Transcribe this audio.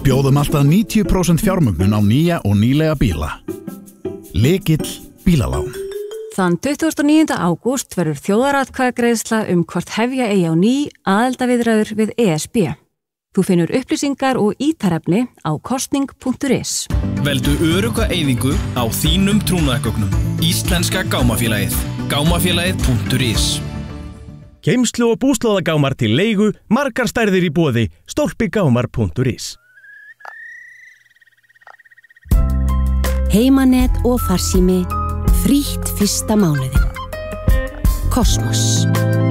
Bjóðum alltaf 90% fjármögnun á nýja og nýlega bíla. Lykill bílalán. Þann 29. ágúst verður þjóðaratkvæðagreiðsla hvort hefja eigi á ný aðildarviðræður við ESB. Þú finnur upplýsingar og ítarefni á kosning.is. Veldu örugga eyðingu á þínum trúnaðargögnum. Íslenska gámafélagið. Gámafélagið.is. Geymslu- og búslóðagámar til leigu, margar stærðir í boði, stólpigámar.is. Heimanet og farsími, frítt fyrsta mánuðin. Kosmos.